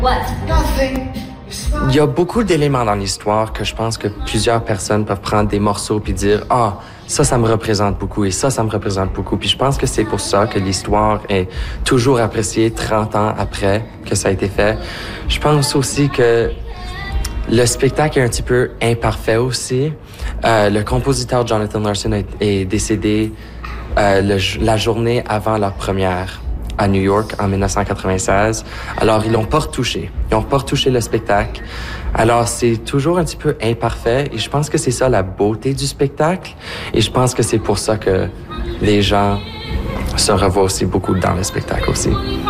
Il y a beaucoup d'éléments dans l'histoire que je pense que plusieurs personnes peuvent prendre des morceaux puis dire « Ah, ça me représente beaucoup et ça me représente beaucoup. » Puis je pense que c'est pour ça que l'histoire est toujours appréciée 30 ans après que ça a été fait. Je pense aussi que le spectacle est un petit peu imparfait aussi. Le compositeur Jonathan Larson est décédé la journée avant leur première à New York en 1996. Alors, ils l'ont pas retouché. Ils ont pas retouché le spectacle. Alors, c'est toujours un petit peu imparfait et je pense que c'est ça la beauté du spectacle. Et je pense que c'est pour ça que les gens se revoient aussi beaucoup dans le spectacle aussi.